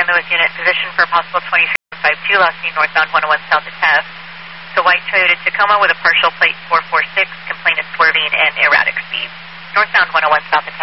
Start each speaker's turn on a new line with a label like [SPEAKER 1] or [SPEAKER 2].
[SPEAKER 1] San Luis unit, position for possible 2352, last seen northbound 101 south of Taft. It's a white Toyota Tacoma with a partial plate 446, complainant swerving and erratic speed. Northbound 101 south of Taft.